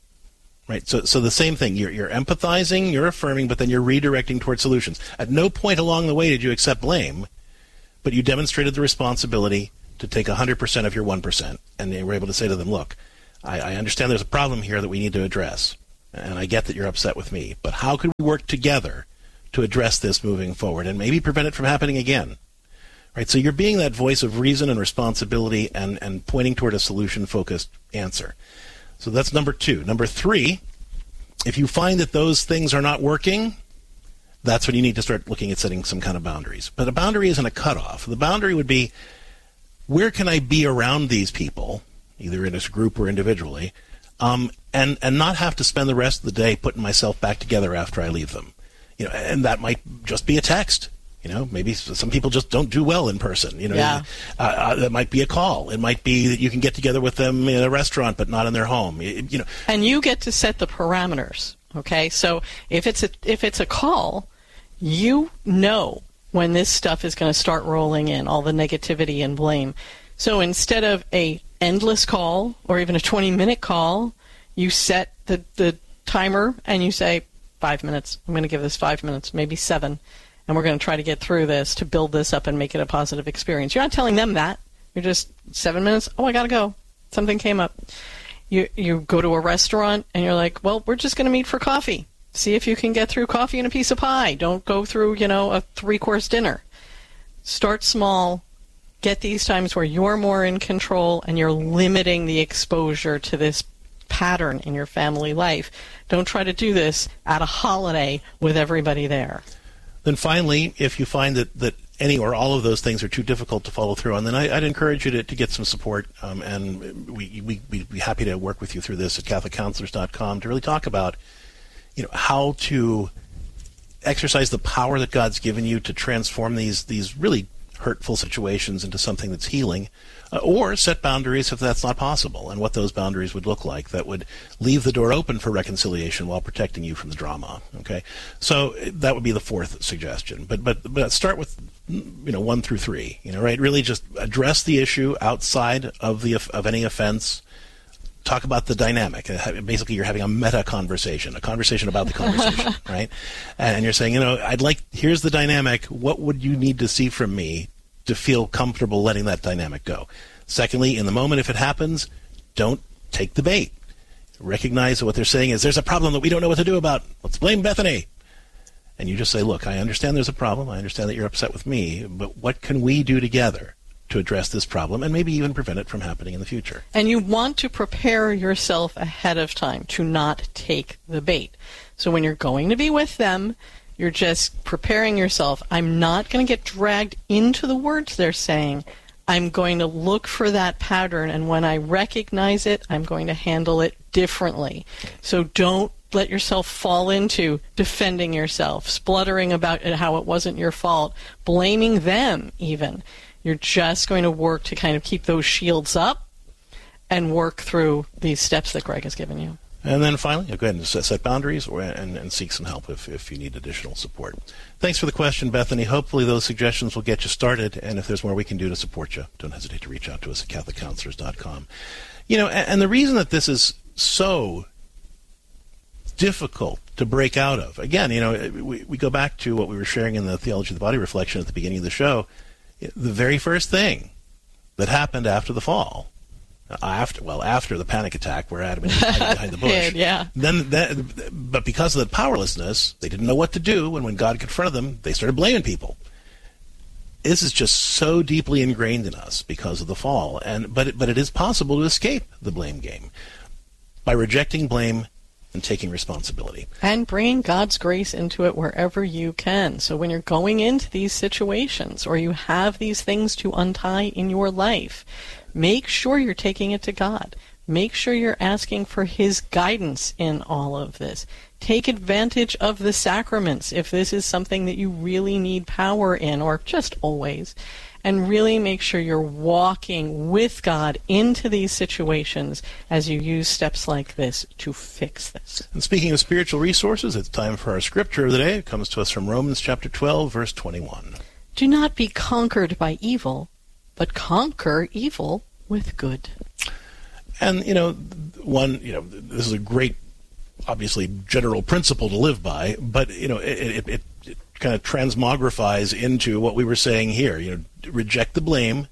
Right? So so the same thing. You're, you're empathizing, you're affirming, but then you're redirecting towards solutions. At no point along the way did you accept blame, but you demonstrated the responsibility to take one hundred percent of your one percent, and you were able to say to them, look, I, I understand there's a problem here that we need to address, and I get that you're upset with me, but how could we work together to address this moving forward and maybe prevent it from happening again? Right? So you're being that voice of reason and responsibility and, and pointing toward a solution-focused answer. So that's number two. Number three, if you find that those things are not working, that's when you need to start looking at setting some kind of boundaries. But a boundary isn't a cutoff. The boundary would be, where can I be around these people, either in a group or individually, um, and, and not have to spend the rest of the day putting myself back together after I leave them? You know, and that might just be a text. You know, maybe some people just don't do well in person. You know, yeah. uh, uh, that might be a call. It might be that you can get together with them in a restaurant, but not in their home. You, you know, and you get to set the parameters. Okay, so if it's a if it's a call, you know when this stuff is going to start rolling in, all the negativity and blame. So instead of a endless call or even a twenty-minute call, you set the the timer and you say five minutes. I'm going to give this five minutes, maybe seven. And we're going to try to get through this to build this up and make it a positive experience. You're not telling them that. You're just seven minutes. Oh, I got to go. Something came up. You you go to a restaurant and you're like, well, we're just going to meet for coffee. See if you can get through coffee and a piece of pie. Don't go through, you know, a three-course dinner. Start small. Get these times where you're more in control and you're limiting the exposure to this pattern in your family life. Don't try to do this at a holiday with everybody there. Then finally, if you find that, that any or all of those things are too difficult to follow through on, then I, I'd encourage you to, to get some support, um, and we, we, we'd be happy to work with you through this at Catholic Counselors dot com to really talk about, you know, how to exercise the power that God's given you to transform these these really hurtful situations into something that's healing, uh, or set boundaries if that's not possible, and what those boundaries would look like that would leave the door open for reconciliation while protecting you from the drama. Okay, so that would be the fourth suggestion. But but but start with, you know, one through three. You know, right? Really, just address the issue outside of the of any offense. Talk about the dynamic. Basically, you're having a meta conversation, a conversation about the conversation, right? And you're saying, you know, I'd like, here's the dynamic. What would you need to see from me to feel comfortable letting that dynamic go? Secondly, in the moment, if it happens, don't take the bait. Recognize that what they're saying is, there's a problem that we don't know what to do about. Let's blame Bethany. And you just say, look, I understand there's a problem. I understand that you're upset with me, but what can we do together to address this problem and maybe even prevent it from happening in the future? And you want to prepare yourself ahead of time to not take the bait. So when you're going to be with them, you're just preparing yourself. I'm not going to get dragged into the words they're saying. I'm going to look for that pattern, and when I recognize it, I'm going to handle it differently. So don't let yourself fall into defending yourself, spluttering about it, how it wasn't your fault, blaming them even. You're just going to work to kind of keep those shields up and work through these steps that Greg has given you. And then finally, go ahead and set boundaries or, and, and seek some help if, if you need additional support. Thanks for the question, Bethany. Hopefully those suggestions will get you started, and if there's more we can do to support you, don't hesitate to reach out to us at Catholic Counselors dot com. You know, and, and the reason that this is so difficult to break out of, again, you know, we, we go back to what we were sharing in the Theology of the Body reflection at the beginning of the show. The very first thing that happened after the fall, after well, after the panic attack where Adam and Eve hid behind the bush, yeah. Then, that, but because of the powerlessness, they didn't know what to do, and when God confronted them, they started blaming people. This is just so deeply ingrained in us because of the fall, and but it, but it is possible to escape the blame game by rejecting blame and taking responsibility. And bringing God's grace into it wherever you can. So when you're going into these situations or you have these things to untie in your life, make sure you're taking it to God. Make sure you're asking for His guidance in all of this. Take advantage of the sacraments if this is something that you really need power in, or just always. And really make sure you're walking with God into these situations as you use steps like this to fix this. And speaking of spiritual resources, it's time for our scripture of the day. It comes to us from Romans chapter twelve, verse twenty-one. Do not be conquered by evil, but conquer evil with good. And, you know, one, you know, this is a great, obviously, general principle to live by, but, you know, it, it, it, it kind of transmogrifies into what we were saying here. You know, reject the blame,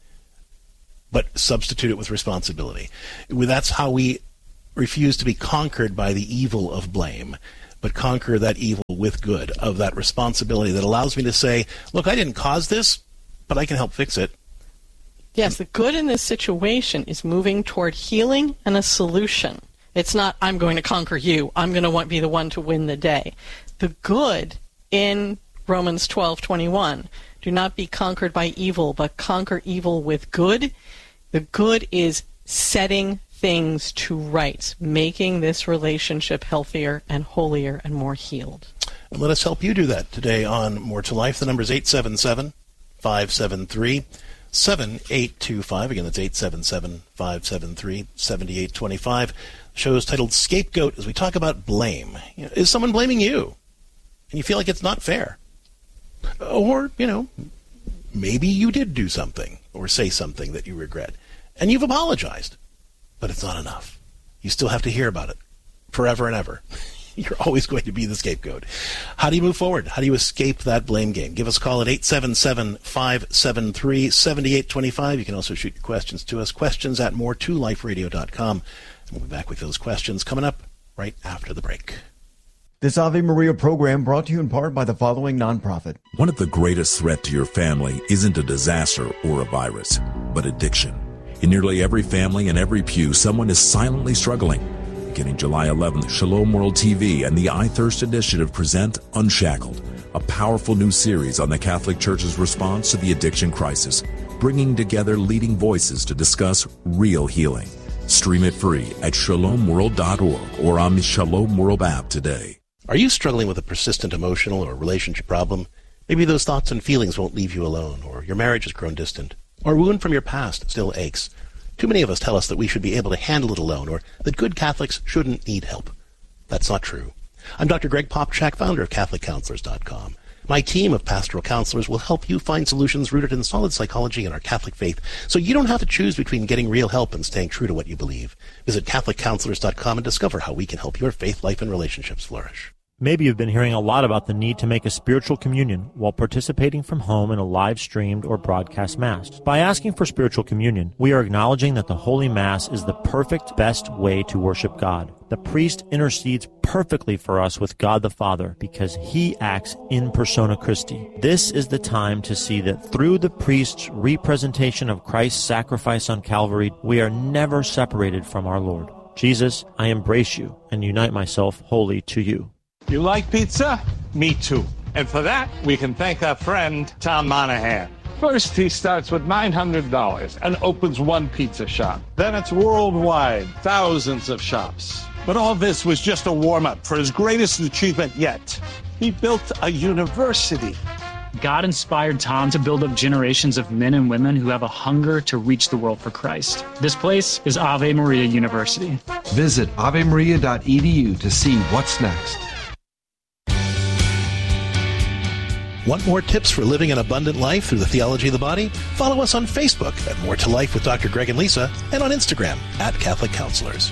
but substitute it with responsibility. That's how we refuse to be conquered by the evil of blame, but conquer that evil with good, of that responsibility that allows me to say, look, I didn't cause this, but I can help fix it. Yes, the good in this situation is moving toward healing and a solution. It's not, I'm going to conquer you, I'm going to want, be the one to win the day. The good in Romans twelve twenty-one, do not be conquered by evil, but conquer evil with good. The good is setting things to rights, making this relationship healthier and holier and more healed. And let us help you do that today on More to Life. The number is eight seven seven, five seven three, seven eight two five. Again, that's eight seven seven, five seven three, seven eight two five. The show is titled Scapegoat as we talk about blame. You know, is someone blaming you and you feel like it's not fair? Or, you know, maybe you did do something or say something that you regret and you've apologized, but it's not enough. You still have to hear about it forever and ever. You're always going to be the scapegoat. How do you move forward? How do you escape that blame game? Give us a call at eight seven seven, five seven three, seven eight two five. You can also shoot your questions to us, questions at more to life radio dot com. And we'll be back with those questions coming up right after the break. This Ave Maria program brought to you in part by the following nonprofit. One of the greatest threats to your family isn't a disaster or a virus, but addiction. In nearly every family and every pew, someone is silently struggling. Beginning July eleventh, Shalom World T V and the I Thirst Initiative present Unshackled, a powerful new series on the Catholic Church's response to the addiction crisis, bringing together leading voices to discuss real healing. Stream it free at shalom world dot org or on the Shalom World app today. Are you struggling with a persistent emotional or relationship problem? Maybe those thoughts and feelings won't leave you alone, or your marriage has grown distant, or a wound from your past still aches. Too many of us tell us that we should be able to handle it alone, or that good Catholics shouldn't need help. That's not true. I'm Doctor Greg Popchak, founder of Catholic Counselors dot com. My team of pastoral counselors will help you find solutions rooted in solid psychology and our Catholic faith, so you don't have to choose between getting real help and staying true to what you believe. Visit Catholic Counselors dot com and discover how we can help your faith, life, and relationships flourish. Maybe you've been hearing a lot about the need to make a spiritual communion while participating from home in a live-streamed or broadcast Mass. By asking for spiritual communion, we are acknowledging that the Holy Mass is the perfect, best way to worship God. The priest intercedes perfectly for us with God the Father because he acts in persona Christi. This is the time to see that through the priest's representation of Christ's sacrifice on Calvary, we are never separated from our Lord. Jesus, I embrace you and unite myself wholly to you. You like pizza? Me too. And for that, we can thank our friend, Tom Monahan. First, he starts with nine hundred dollars and opens one pizza shop. Then it's worldwide, thousands of shops. But all this was just a warm-up for his greatest achievement yet. He built a university. God inspired Tom to build up generations of men and women who have a hunger to reach the world for Christ. This place is Ave Maria University. Visit ave maria dot e d u to see what's next. Want more tips for living an abundant life through the theology of the body? Follow us on Facebook at More to Life with Doctor Greg and Lisa, and on Instagram at Catholic Counselors.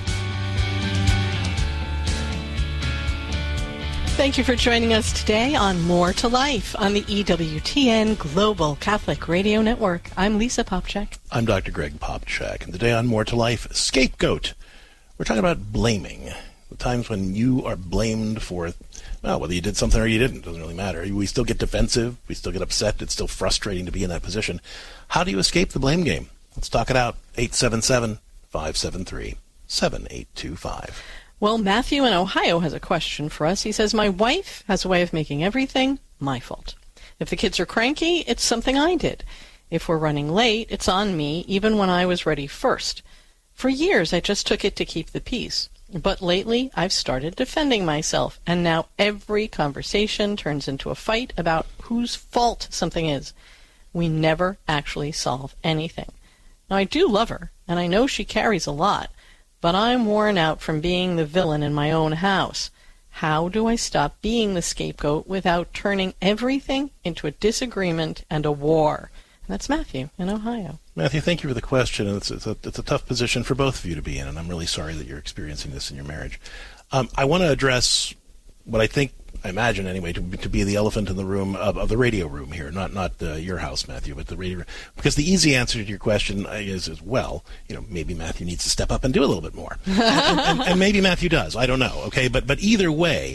Thank you for joining us today on More to Life on the E W T N Global Catholic Radio Network. I'm Lisa Popchak. I'm Doctor Greg Popchak, and today on More to Life, Scapegoat. We're talking about blaming, the times when you are blamed for, well, whether you did something or you didn't, doesn't really matter. We still get defensive. We still get upset. It's still frustrating to be in that position. How do you escape the blame game? Let's talk it out. eight seven seven, five seven three, seven eight two five. Well, Matthew in Ohio has a question for us. He says, my wife has a way of making everything my fault. If the kids are cranky, it's something I did. If we're running late, it's on me, even when I was ready first. For years, I just took it to keep the peace. But lately, I've started defending myself, and now every conversation turns into a fight about whose fault something is. We never actually solve anything. Now, I do love her, and I know she carries a lot, but I'm worn out from being the villain in my own house. How do I stop being the scapegoat without turning everything into a disagreement and a war? And that's Matthew in Ohio. Matthew, thank you for the question. It's, it's, a, it's a tough position for both of you to be in, and I'm really sorry that you're experiencing this in your marriage. Um, I want to address what I think, I imagine anyway, to, to be the elephant in the room of, of the radio room here, not not uh, your house, Matthew, but the radio room. Because the easy answer to your question is, is, well, you know, maybe Matthew needs to step up and do a little bit more. and, and, and maybe Matthew does. I don't know, okay? But, but either way,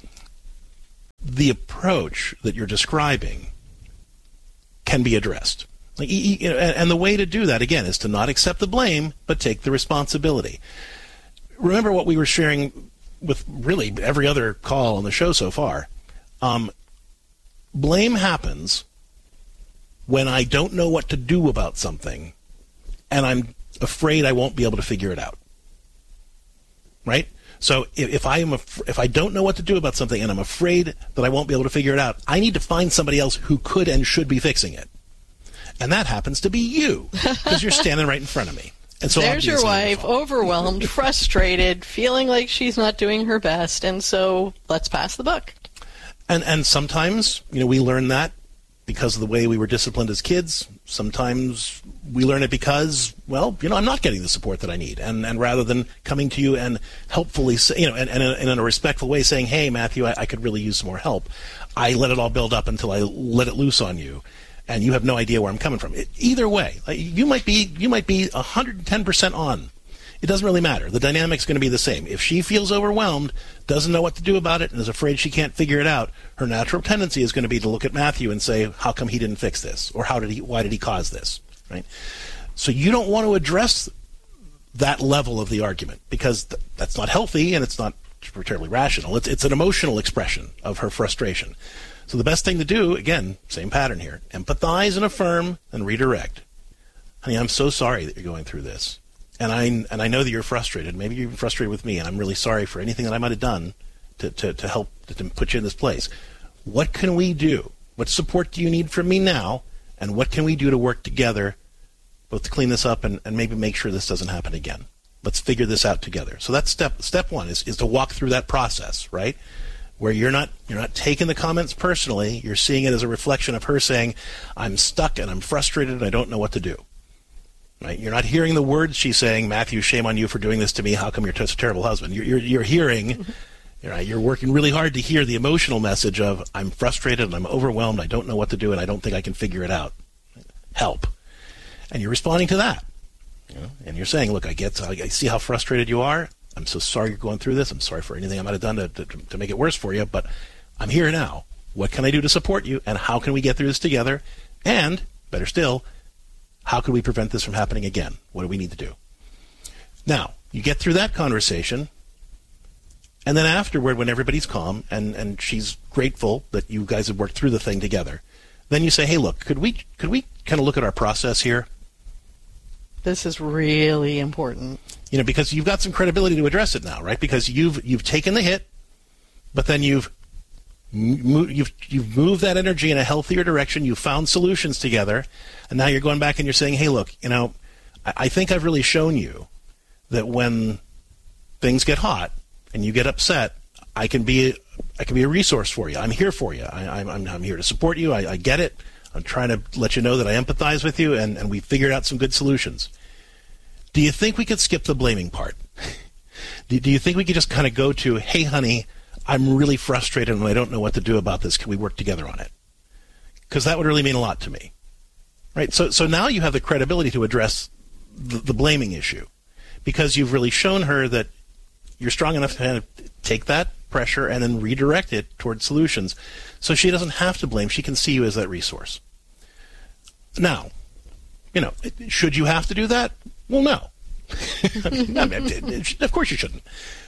the approach that you're describing can be addressed. Like, you know, and the way to do that, again, is to not accept the blame, but take the responsibility. Remember what we were sharing with really every other call on the show so far. Um, blame happens when I don't know what to do about something, and I'm afraid I won't be able to figure it out. Right? So if, if I am af- if I don't know what to do about something and I'm afraid that I won't be able to figure it out, I need to find somebody else who could and should be fixing it. And that happens to be you, because you're standing right in front of me. And so there's your wife, overwhelmed, frustrated, feeling like she's not doing her best, and so let's pass the buck. And and sometimes, you know, we learn that because of the way we were disciplined as kids. Sometimes we learn it because, well, you know, I'm not getting the support that I need. And and rather than coming to you and helpfully, say, you know, and, and, and in a respectful way saying, hey, Matthew, I, I could really use some more help, I let it all build up until I let it loose on you. And you have no idea where I'm coming from. It, either way, you might be you might be one hundred ten percent on. It doesn't really matter. The dynamic's going to be the same. If she feels overwhelmed, doesn't know what to do about it, and is afraid she can't figure it out, her natural tendency is going to be to look at Matthew and say, "How come he didn't fix this? Or how did he? Why did he cause this?" Right? So you don't want to address that level of the argument because th- that's not healthy and it's not terribly rational. It's it's an emotional expression of her frustration. So the best thing to do, again, same pattern here, empathize and affirm and redirect. Honey, I'm so sorry that you're going through this. And I and I know that you're frustrated. Maybe you're frustrated with me, and I'm really sorry for anything that I might have done to, to, to help to put you in this place. What can we do? What support do you need from me now? And what can we do to work together both to clean this up and, and maybe make sure this doesn't happen again? Let's figure this out together. So that's step step one is, is to walk through that process, right? Where you're not you're not taking the comments personally, you're seeing it as a reflection of her saying, I'm stuck and I'm frustrated and I don't know what to do. Right? You're not hearing the words she's saying, Matthew, shame on you for doing this to me. How come you're such a terrible husband? You're you're, you're hearing, you're, right, you're working really hard to hear the emotional message of, I'm frustrated and I'm overwhelmed. I don't know what to do and I don't think I can figure it out. Help. And you're responding to that. You know? And you're saying, look, I get, I see how frustrated you are. I'm so sorry you're going through this. I'm sorry for anything I might have done to, to, to make it worse for you, but I'm here now. What can I do to support you, and how can we get through this together? And, better still, how can we prevent this from happening again? What do we need to do? Now, you get through that conversation, and then afterward, when everybody's calm and, and she's grateful that you guys have worked through the thing together, then you say, hey, look, could we could we kind of look at our process here? This is really important. You know, because you've got some credibility to address it now, right? Because you've you've taken the hit, but then you've you've you've moved that energy in a healthier direction. You've found solutions together, and now you're going back and you're saying, "Hey, look, you know, I, I think I've really shown you that when things get hot and you get upset, I can be I can be a resource for you. I'm here for you. I, I'm I'm here to support you. I, I get it. I'm trying to let you know that I empathize with you, and, and we figured out some good solutions." Do you think we could skip the blaming part? do, do you think we could just kind of go to, hey, honey, I'm really frustrated and I don't know what to do about this. Can we work together on it? Because that would really mean a lot to me. Right? So so now you have the credibility to address the, the blaming issue because you've really shown her that you're strong enough to kind of take that pressure and then redirect it towards solutions so she doesn't have to blame. She can see you as that resource. Now, you know, should you have to do that? Well, no. I mean, of course you shouldn't.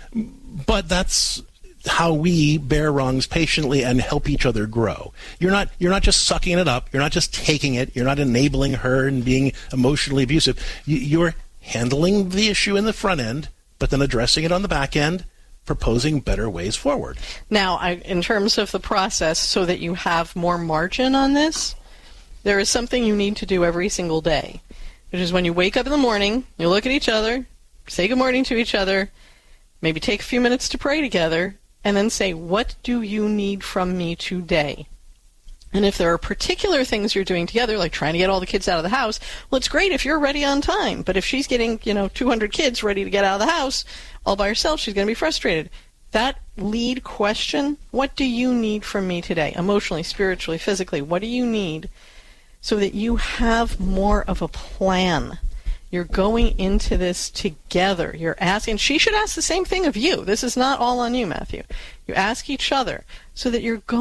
But that's how we bear wrongs patiently and help each other grow. You're not you're not just sucking it up. You're not just taking it. You're not enabling her and being emotionally abusive. You're handling the issue in the front end, but then addressing it on the back end, proposing better ways forward. Now, I, in terms of the process, so that you have more margin on this, there is something you need to do every single day, which is when you wake up in the morning, you look at each other, say good morning to each other, maybe take a few minutes to pray together, and then say, what do you need from me today? And if there are particular things you're doing together, like trying to get all the kids out of the house, well, it's great if you're ready on time. But if she's getting, you know, two hundred kids ready to get out of the house all by herself, she's going to be frustrated. That lead question, what do you need from me today? Emotionally, spiritually, physically, what do you need? So that you have more of a plan. You're going into this together. You're asking, she should ask the same thing of you. This is not all on you, Matthew. You ask each other so that you're going